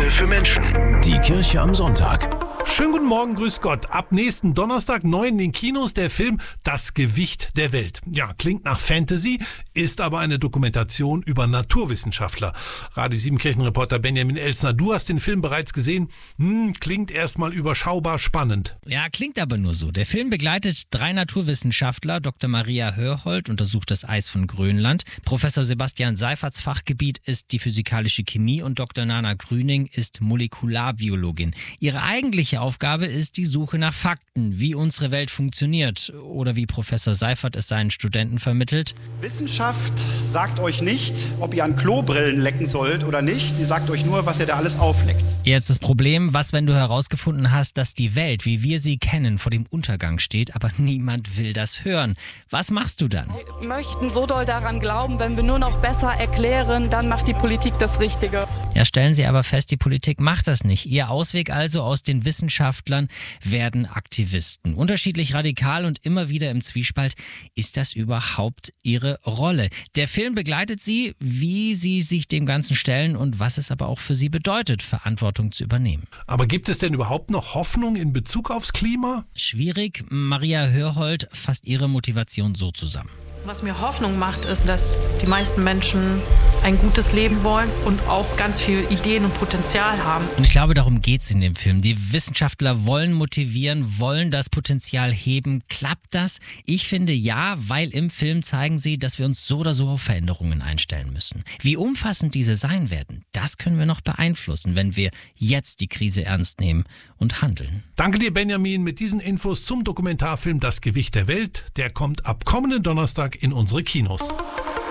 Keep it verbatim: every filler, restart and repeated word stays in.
Worte für Menschen. Die Kirche am Sonntag. Schönen guten Morgen, grüß Gott. Ab nächsten Donnerstag neu in den Kinos der Film Das Gewicht der Welt. Ja, klingt nach Fantasy, ist aber eine Dokumentation über Naturwissenschaftler. Radio sieben Kirchenreporter Benjamin Elsner, du hast den Film bereits gesehen. Hm, klingt erstmal überschaubar spannend. Ja, klingt aber nur so. Der Film begleitet drei Naturwissenschaftler. Doktor Maria Hörhold untersucht das Eis von Grönland. Professor Sebastian Seiferts Fachgebiet ist die physikalische Chemie und Doktor Nana Grüning ist Molekularbiologin. Ihre eigentliche Aufgabe ist die Suche nach Fakten, wie unsere Welt funktioniert oder wie Professor Seifert es seinen Studenten vermittelt. Wissenschaft sagt euch nicht, ob ihr an Klobrillen lecken sollt oder nicht. Sie sagt euch nur, was ihr da alles aufleckt. Jetzt das Problem, was, wenn du herausgefunden hast, dass die Welt, wie wir sie kennen, vor dem Untergang steht, aber niemand will das hören. Was machst du dann? Wir möchten so doll daran glauben, wenn wir nur noch besser erklären, dann macht die Politik das Richtige. Ja, stellen Sie aber fest, die Politik macht das nicht. Ihr Ausweg also aus den Wissenschaftlern werden Aktivisten. Unterschiedlich radikal und immer wieder im Zwiespalt. Ist das überhaupt ihre Rolle? Der Film begleitet sie, wie sie sich dem Ganzen stellen und was es aber auch für sie bedeutet, Verantwortung zu übernehmen. Aber gibt es denn überhaupt noch Hoffnung in Bezug aufs Klima? Schwierig. Maria Hörhold fasst ihre Motivation so zusammen. Was mir Hoffnung macht, ist, dass die meisten Menschen ein gutes Leben wollen und auch ganz viel Ideen und Potenzial haben. Und ich glaube, darum geht es in dem Film. Die Wissenschaftler wollen motivieren, wollen das Potenzial heben. Klappt das? Ich finde ja, weil im Film zeigen sie, dass wir uns so oder so auf Veränderungen einstellen müssen. Wie umfassend diese sein werden, das können wir noch beeinflussen, wenn wir jetzt die Krise ernst nehmen und handeln. Danke dir, Benjamin, mit diesen Infos zum Dokumentarfilm Das Gewicht der Welt. Der kommt ab kommenden Donnerstag in unsere Kinos.